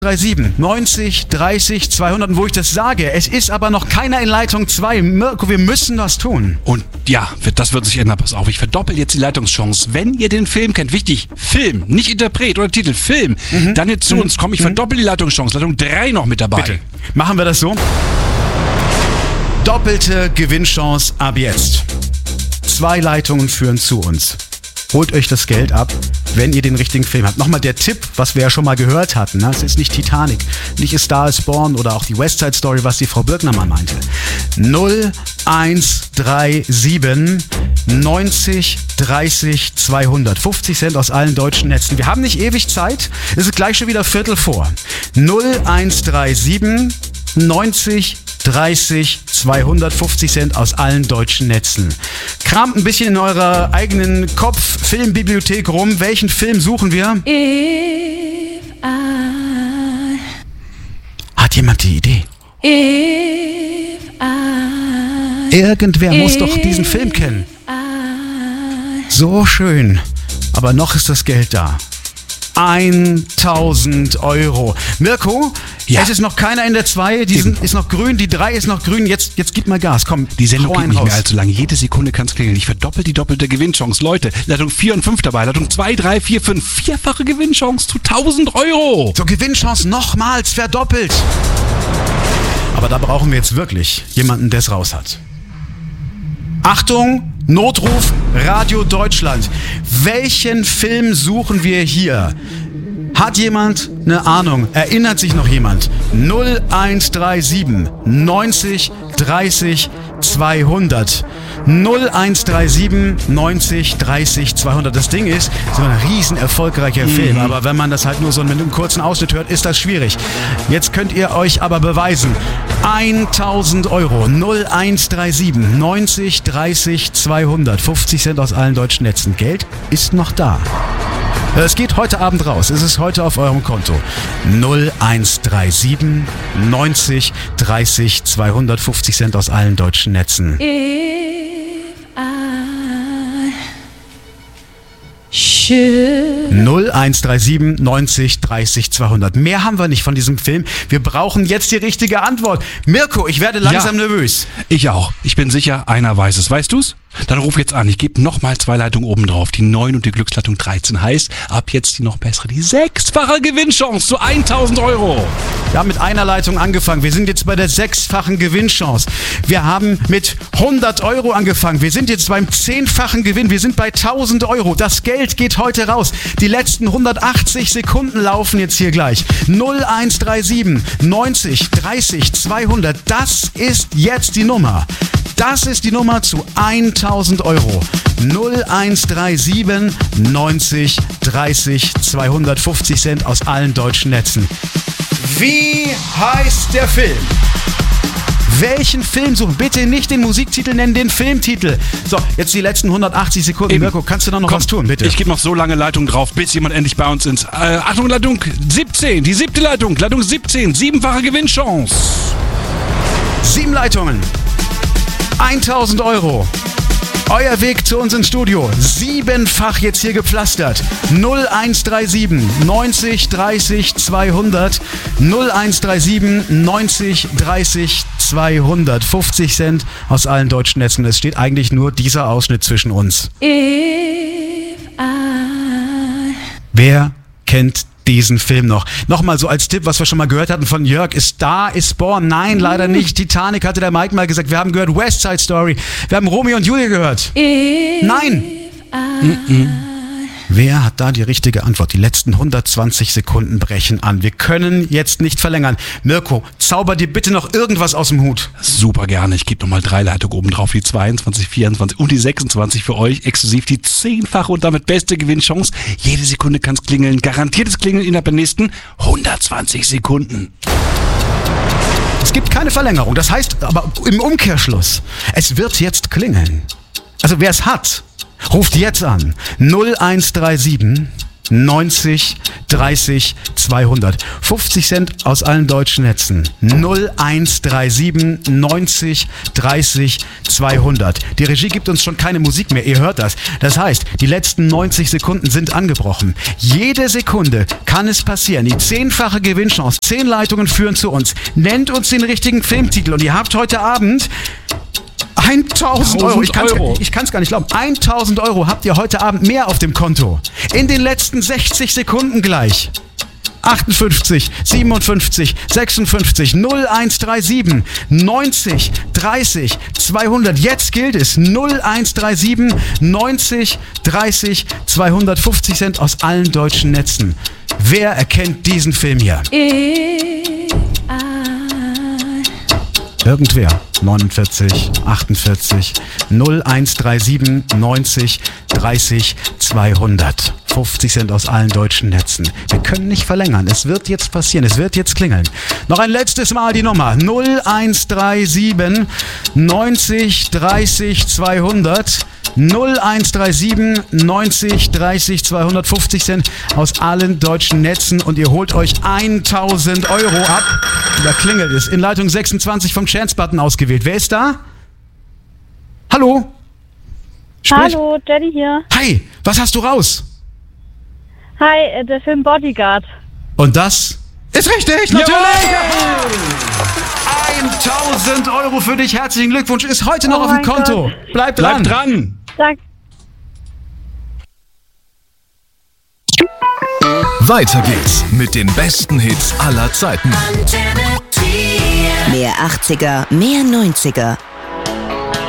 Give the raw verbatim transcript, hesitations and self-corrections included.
siebenundsiebzig, neunzig, dreißig, zweihundert. Und wo ich das sage, es ist aber noch keiner in Leitung zwei. Mirko, wir müssen das tun. Und ja, das wird sich ändern. Pass auf, ich verdoppel jetzt die Leitungschance. Wenn ihr den Film kennt, wichtig, Film, nicht Interpret oder Titel, Film, mhm. dann jetzt zu mhm. uns. Komm, ich verdoppel die Leitungschance. Leitung drei noch mit dabei. Bitte. Machen wir das so? Doppelte Gewinnchance ab jetzt. Zwei Leitungen führen zu uns. Holt euch das Geld ab, wenn ihr den richtigen Film habt. Nochmal der Tipp, was wir ja schon mal gehört hatten. Ne? Es ist nicht Titanic, nicht A Star is Born oder auch die West Side Story, was die Frau Birkner mal meinte. null eins drei sieben neunzig dreißig zweihundert. fünfzig Cent aus allen deutschen Netzen. Wir haben nicht ewig Zeit. Es ist gleich schon wieder Viertel vor. null eins drei sieben neunzig dreißig zweihundert. fünfzig Cent aus allen deutschen Netzen. Kramt ein bisschen in eurer eigenen Kopf-Filmbibliothek rum. Welchen Film suchen wir? If I, Hat jemand die Idee? if I, Irgendwer muss doch diesen Film kennen. So schön. Aber noch ist das Geld da. tausend Euro. Mirko, ja. Es ist noch keiner in der zwei, die sind, ist noch grün, die drei ist noch grün, jetzt, jetzt gib mal Gas, komm. Die Sendung geht nicht raus. mehr allzu lange, jede Sekunde kann es klingeln. Ich verdoppel die doppelte Gewinnchance. Leute, Leitung vier und fünf dabei, Leitung zwei, drei, vier, fünf, vierfache Gewinnchance zu tausend Euro. So, Gewinnchance nochmals verdoppelt. Aber da brauchen wir jetzt wirklich jemanden, der es raus hat. Achtung, Notruf, Radio Deutschland. Welchen Film suchen wir hier? Hat jemand eine Ahnung? Erinnert sich noch jemand? null eins drei sieben neunzig dreißig zweihundert. null eins drei sieben neunzig dreißig zweihundert. Das Ding ist, so ein riesen erfolgreicher mhm. Film, aber wenn man das halt nur so mit einem kurzen Ausschnitt hört, ist das schwierig. Jetzt könnt ihr euch aber beweisen. tausend Euro. null eins drei sieben neunzig dreißig zweihundert. fünfzig Cent aus allen deutschen Netzen. Geld ist noch da. Es geht heute Abend raus. Es ist heute auf eurem Konto. null eins drei sieben neunzig dreißig zweihundert. fünfzig Cent aus allen deutschen Netzen. if I should. null eins drei sieben neunzig dreißig zweihundert. Mehr haben wir nicht von diesem Film. Wir brauchen jetzt die richtige Antwort. Mirko, ich werde langsam ja, nervös. Ich auch. Ich bin sicher, einer weiß es. Weißt du's? Dann ruf jetzt an. Ich gebe nochmal zwei Leitungen oben drauf. Die neun und die Glücksleitung dreizehn heißt, ab jetzt die noch bessere, die sechsfache Gewinnchance zu tausend Euro. Wir haben mit einer Leitung angefangen. Wir sind jetzt bei der sechsfachen Gewinnchance. Wir haben mit hundert Euro angefangen. Wir sind jetzt beim zehnfachen Gewinn. Wir sind bei tausend Euro. Das Geld geht heute raus. Die letzten hundertachtzig Sekunden laufen jetzt hier gleich. null eins drei sieben neunzig dreißig zweihundert. Das ist jetzt die Nummer. Das ist die Nummer zu tausend Euro. null eins drei sieben neunzig dreißig zweihundert. fünfzig Cent aus allen deutschen Netzen. Wie heißt der Film? Welchen Film suchen? Bitte nicht den Musiktitel nennen, den Filmtitel. So, jetzt die letzten hundertachtzig Sekunden. Eben. Mirko, kannst du da noch Komm, was tun, bitte? Ich gebe noch so lange Leitung drauf, bis jemand endlich bei uns ist. Äh, Achtung, Leitung siebzehn, die siebte Leitung, Leitung siebzehn, siebenfache Gewinnchance. Sieben Leitungen. tausend Euro. Euer Weg zu uns ins Studio. Siebenfach jetzt hier gepflastert. null eins drei sieben neunzig dreißig zweihundert. null eins drei sieben neunzig dreißig zweihundert. fünfzig Cent aus allen deutschen Netzen. Es steht eigentlich nur dieser Ausschnitt zwischen uns. If I. Wer kennt diesen Film noch? Nochmal so als Tipp, was wir schon mal gehört hatten von Jörg, ist Star is Born. Nein, leider nicht. Titanic hatte der Mike mal gesagt. Wir haben gehört West Side Story. Wir haben Romeo und Julia gehört. If Nein. I. Wer hat da die richtige Antwort? Die letzten hundertzwanzig Sekunden brechen an. Wir können jetzt nicht verlängern. Mirko, zauber dir bitte noch irgendwas aus dem Hut. Super gerne. Ich gebe nochmal drei Leitungen oben drauf. Die zweiundzwanzig, vierundzwanzig und die sechsundzwanzig für euch. Exklusiv die zehnfache und damit beste Gewinnchance. Jede Sekunde kann es klingeln. Garantiertes Klingeln innerhalb der nächsten hundertzwanzig Sekunden. Es gibt keine Verlängerung. Das heißt aber im Umkehrschluss, es wird jetzt klingeln. Also wer es hat, ruft jetzt an. null eins drei sieben neunzig dreißig zweihundert. fünfzig Cent aus allen deutschen Netzen. null eins drei sieben neunzig dreißig zweihundert. Die Regie gibt uns schon keine Musik mehr, ihr hört das. Das heißt, die letzten neunzig Sekunden sind angebrochen. Jede Sekunde kann es passieren. Die zehnfache Gewinnchance. Zehn Leitungen führen zu uns. Nennt uns den richtigen Filmtitel und ihr habt heute Abend tausend Euro. Ich kann es ich kann's gar nicht glauben. tausend Euro habt ihr heute Abend mehr auf dem Konto. In den letzten sechzig Sekunden gleich. achtundfünfzig, siebenundfünfzig, sechsundfünfzig, null eins drei sieben, neunzig, dreißig, zweihundert. Jetzt gilt es. null eins drei sieben, neunzig, dreißig, zweihundert. fünfzig Cent aus allen deutschen Netzen. Wer erkennt diesen Film hier? If I Irgendwer. neunundvierzig, achtundvierzig, null eins drei sieben, neunzig, dreißig, zweihundert. fünfzig Cent aus allen deutschen Netzen. Wir können nicht verlängern. Es wird jetzt passieren. Es wird jetzt klingeln. Noch ein letztes Mal die Nummer. null eins drei sieben, neunzig, dreißig, zweihundert. null eins drei sieben, neunzig, dreißig, zweihundertfünfzig Cent aus allen deutschen Netzen und ihr holt euch tausend Euro ab. Da klingelt es. In Leitung sechsundzwanzig vom Chance-Button ausgewählt. Wer ist da? Hallo? Sprich. Hallo, Jenny hier. Hi, was hast du raus? Hi, äh, der Film Bodyguard. Und das ist richtig, natürlich! tausend Euro für dich, herzlichen Glückwunsch. Ist heute noch Oh auf dem mein Konto. Gott. Bleib dran. Bleib dran. Sag, Weiter geht's mit den besten Hits aller Zeiten. Mehr achtziger, mehr neunziger.